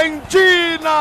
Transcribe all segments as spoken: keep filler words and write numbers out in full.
Argentina!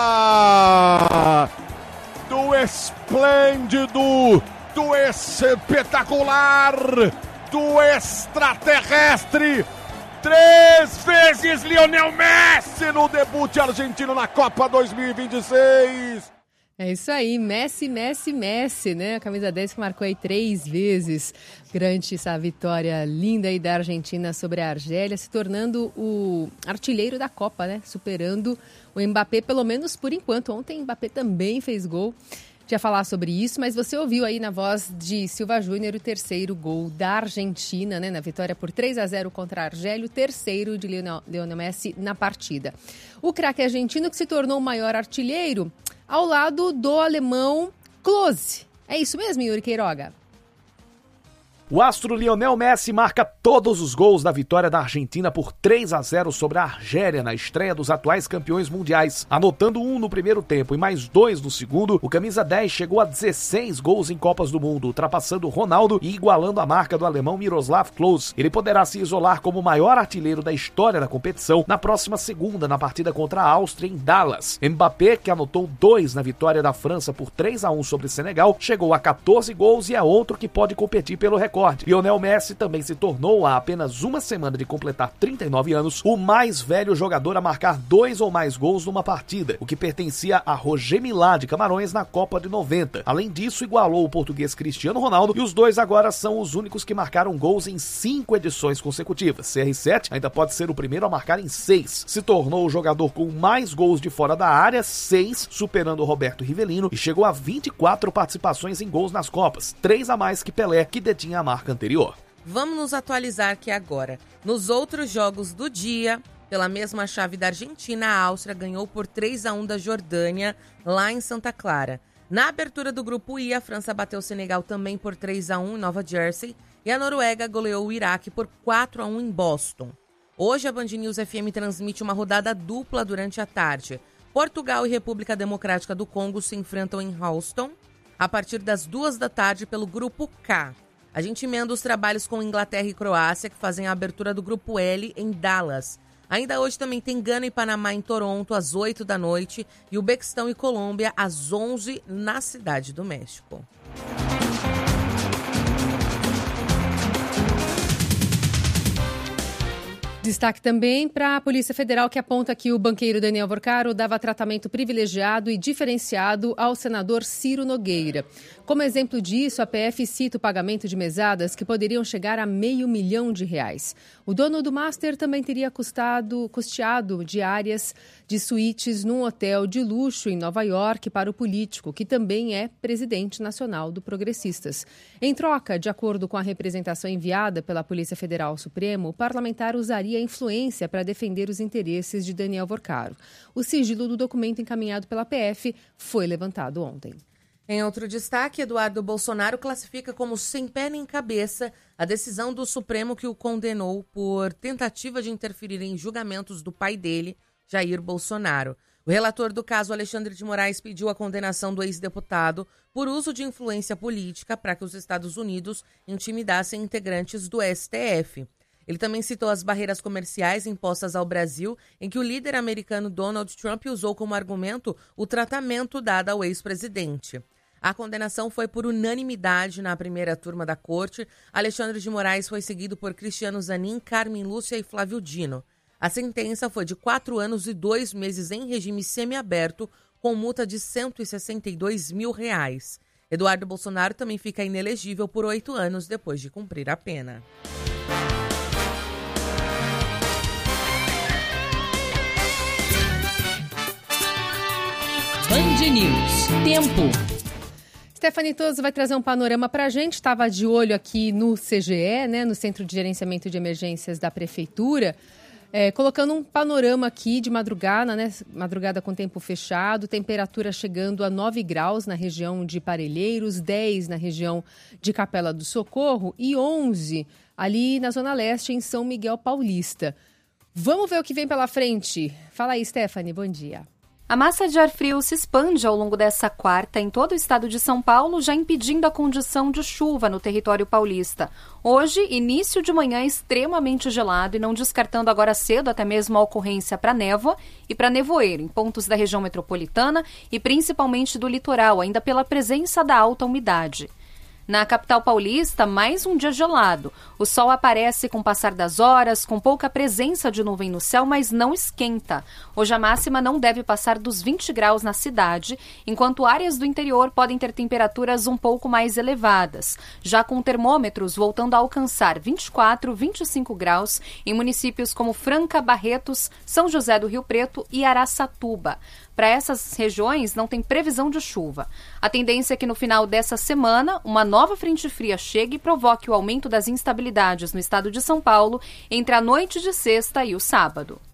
Do esplêndido, do espetacular, do extraterrestre, três vezes Lionel Messi no debut argentino na Copa dois mil e vinte e seis. É isso aí, Messi, Messi, Messi, né? A camisa dez que marcou aí três vezes. Grande essa vitória linda aí da Argentina sobre a Argélia, se tornando o artilheiro da Copa, né? Superando o Mbappé, pelo menos por enquanto. Ontem o Mbappé também fez gol. Já falar sobre isso, mas você ouviu aí na voz de Silva Júnior o terceiro gol da Argentina, né? Na vitória por três a zero contra a Argélia, o terceiro de Lionel, Lionel Messi na partida. O craque argentino que se tornou o maior artilheiro ao lado do alemão Klose. É isso mesmo, Yuri Queiroga? O astro Lionel Messi marca todos os gols da vitória da Argentina por três a zero sobre a Argélia na estreia dos atuais campeões mundiais. Anotando um no primeiro tempo e mais dois no segundo, o camisa dez chegou a dezesseis gols em Copas do Mundo, ultrapassando Ronaldo e igualando a marca do alemão Miroslav Klose. Ele poderá se isolar como o maior artilheiro da história da competição na próxima segunda, na partida contra a Áustria em Dallas. Mbappé, que anotou dois na vitória da França por três a um sobre Senegal, chegou a catorze gols e é outro que pode competir pelo recorde. Lionel Messi também se tornou, há apenas uma semana de completar trinta e nove anos, o mais velho jogador a marcar dois ou mais gols numa partida, o que pertencia a Roger Milá de Camarões na Copa de noventa. Além disso, igualou o português Cristiano Ronaldo e os dois agora são os únicos que marcaram gols em cinco edições consecutivas. C R sete ainda pode ser o primeiro a marcar em seis. Se tornou o jogador com mais gols de fora da área, seis, superando o Roberto Rivelino, e chegou a vinte e quatro participações em gols nas Copas, três a mais que Pelé, que detinha a marca anterior. Vamos nos atualizar aqui agora. Nos outros jogos do dia, pela mesma chave da Argentina, a Áustria ganhou por três a um da Jordânia, lá em Santa Clara. Na abertura do grupo I, a França bateu o Senegal também por três a um em Nova Jersey e a Noruega goleou o Iraque por quatro a um em Boston. Hoje a Band News F M transmite uma rodada dupla durante a tarde. Portugal e República Democrática do Congo se enfrentam em Houston a partir das duas da tarde pelo grupo K. A gente emenda os trabalhos com Inglaterra e Croácia, que fazem a abertura do grupo L em Dallas. Ainda hoje também tem Gana e Panamá em Toronto, às oito da noite, e Uzbequistão e Colômbia, às onze, na Cidade do México. Destaque também para a Polícia Federal, que aponta que o banqueiro Daniel Vorcaro dava tratamento privilegiado e diferenciado ao senador Ciro Nogueira. Como exemplo disso, a P F cita o pagamento de mesadas que poderiam chegar a meio milhão de reais. O dono do Master também teria custado, custeado diárias de suítes num hotel de luxo em Nova York para o político, que também é presidente nacional do Progressistas. Em troca, de acordo com a representação enviada pela Polícia Federal ao Supremo, o parlamentar usaria influência para defender os interesses de Daniel Vorcaro. O sigilo do documento encaminhado pela P F foi levantado ontem. Em outro destaque, Eduardo Bolsonaro classifica como sem pé nem cabeça a decisão do Supremo que o condenou por tentativa de interferir em julgamentos do pai dele, Jair Bolsonaro. O relator do caso, Alexandre de Moraes, pediu a condenação do ex-deputado por uso de influência política para que os Estados Unidos intimidassem integrantes do S T F. Ele também citou as barreiras comerciais impostas ao Brasil, em que o líder americano Donald Trump usou como argumento o tratamento dado ao ex-presidente. A condenação foi por unanimidade na primeira turma da corte. Alexandre de Moraes foi seguido por Cristiano Zanin, Carmen Lúcia e Flávio Dino. A sentença foi de quatro anos e dois meses em regime semiaberto, com multa de cento e sessenta e dois mil reais. Eduardo Bolsonaro também fica inelegível por oito anos depois de cumprir a pena. Band News. Tempo. Stephanie Toso vai trazer um panorama para a gente. Estava de olho aqui no C G E, né, no Centro de Gerenciamento de Emergências da Prefeitura, é, colocando um panorama aqui de madrugada, né, madrugada com tempo fechado, temperatura chegando a nove graus na região de Parelheiros, dez na região de Capela do Socorro e onze ali na Zona Leste, em São Miguel Paulista. Vamos ver o que vem pela frente. Fala aí, Stephanie, bom dia. A massa de ar frio se expande ao longo dessa quarta em todo o estado de São Paulo, já impedindo a condição de chuva no território paulista. Hoje, início de manhã extremamente gelado e não descartando agora cedo até mesmo a ocorrência para névoa e para nevoeiro em pontos da região metropolitana e principalmente do litoral, ainda pela presença da alta umidade. Na capital paulista, mais um dia gelado. O sol aparece com o passar das horas, com pouca presença de nuvem no céu, mas não esquenta. Hoje a máxima não deve passar dos vinte graus na cidade, enquanto áreas do interior podem ter temperaturas um pouco mais elevadas, já com termômetros voltando a alcançar vinte e quatro, vinte e cinco graus em municípios como Franca, Barretos, São José do Rio Preto e Araçatuba. Para essas regiões não tem previsão de chuva. A tendência é que no final dessa semana, uma nova frente fria chegue e provoque o aumento das instabilidades no estado de São Paulo entre a noite de sexta e o sábado.